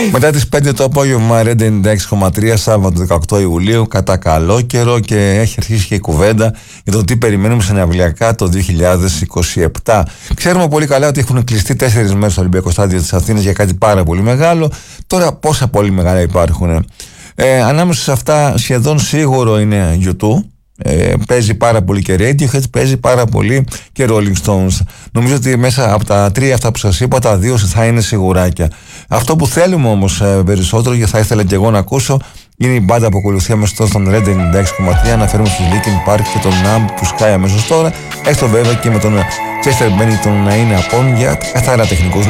Μετά τις 5 το απόγευμα, Red 96,3, Σάββατο 18 Ιουλίου, κατά καλό καιρό, και έχει αρχίσει και η κουβέντα για το τι περιμένουμε σε ναυλιακά το 2027. Ξέρουμε πολύ καλά ότι έχουν κλειστεί 4 μέρες στο Ολυμπιακό Στάδιο της Αθήνας για κάτι πάρα πολύ μεγάλο. Τώρα πόσα πολύ μεγάλα υπάρχουν? Ανάμεσα σε αυτά σχεδόν σίγουρο είναι YouTube. Παίζει πάρα πολύ και Radiohead, παίζει πάρα πολύ και Rolling Stones. Νομίζω ότι μέσα από τα 3 αυτά που σας είπα, τα 2 θα είναι σιγουράκια. Αυτό που θέλουμε όμως περισσότερο, και θα ήθελα και εγώ να ακούσω, είναι η μπάντα που ακολουθεί αμέσως στον Red 96,3. Αναφέρουμε στους Linkin Park και τον Numb που σκάει αμέσως τώρα, έστω βέβαια και με τον Chester Bennington να είναι απόν για καθαρά τεχνικούς